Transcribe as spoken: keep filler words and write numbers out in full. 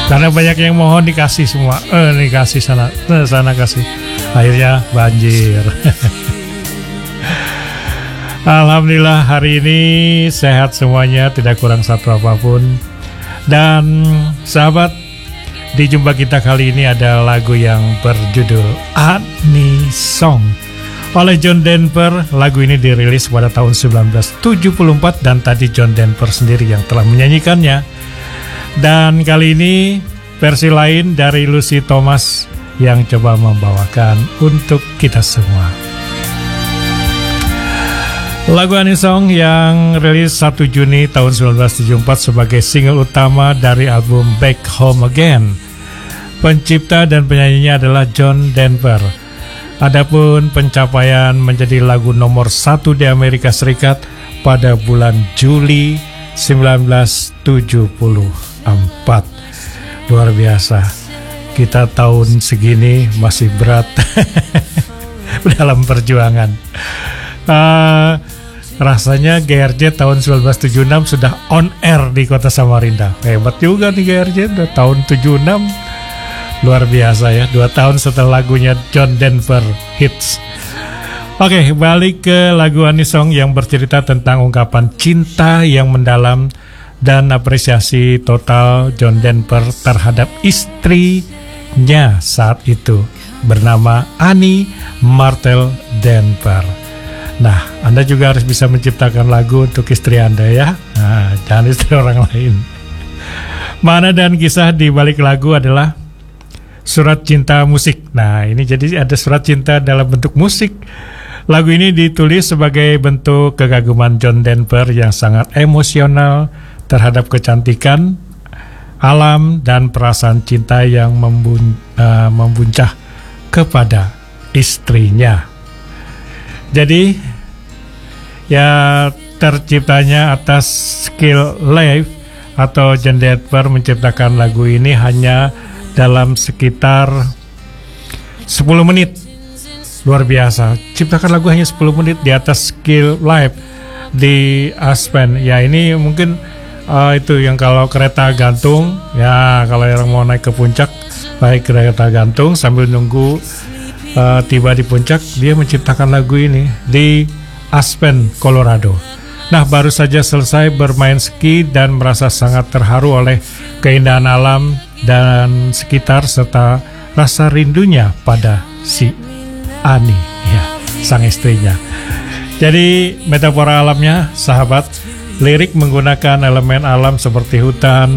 Karena banyak yang mohon dikasih semua, eh dikasih sana, eh, sana kasih, akhirnya banjir. Alhamdulillah hari ini sehat semuanya, tidak kurang satu apapun. Dan sahabat, di jumpa kita kali ini ada lagu yang berjudul Annie Song oleh John Denver. Lagu ini dirilis pada tahun sembilan belas tujuh puluh empat dan tadi John Denver sendiri yang telah menyanyikannya. Dan kali ini versi lain dari Lucy Thomas yang coba membawakan untuk kita semua. Lagu Annie Song yang rilis satu Juni tahun sembilan belas tujuh puluh empat sebagai single utama dari album Back Home Again. Pencipta dan penyanyinya adalah John Denver. Adapun pencapaian menjadi lagu nomor satu di Amerika Serikat pada bulan Juli sembilan belas tujuh puluh empat. Luar biasa. Kita tahun segini masih berat dalam perjuangan. Uh, rasanya G R J tahun sembilan belas tujuh puluh enam sudah on air di kota Samarinda. Hebat juga nih G R J, udah tahun tujuh puluh enam. Luar biasa ya, dua tahun setelah lagunya John Denver hits. Oke, balik ke lagu Annie Song yang bercerita tentang ungkapan cinta yang mendalam dan apresiasi total John Denver terhadap istrinya saat itu bernama Annie Martel Denver. Nah, Anda juga harus bisa menciptakan lagu untuk istri Anda ya. Nah, jangan istri orang lain. Mana dan kisah di balik lagu adalah surat cinta musik. Nah, ini jadi ada surat cinta dalam bentuk musik. Lagu ini ditulis sebagai bentuk kegaguman John Denver yang sangat emosional terhadap kecantikan alam dan perasaan cinta yang membun, uh, membuncah kepada istrinya. Jadi ya terciptanya atas skill live atau John Denver menciptakan lagu ini hanya dalam sekitar sepuluh menit. Luar biasa, ciptakan lagu hanya sepuluh menit di atas skill live di Aspen. Ya ini mungkin uh, itu yang kalau kereta gantung, ya kalau yang mau naik ke puncak baik kereta gantung sambil nunggu uh, tiba di puncak, dia menciptakan lagu ini di Aspen, Colorado. Nah, baru saja selesai bermain ski dan merasa sangat terharu oleh keindahan alam dan sekitar serta rasa rindunya pada si Annie, ya, sang istrinya. Jadi metafora alamnya, sahabat, lirik menggunakan elemen alam seperti hutan,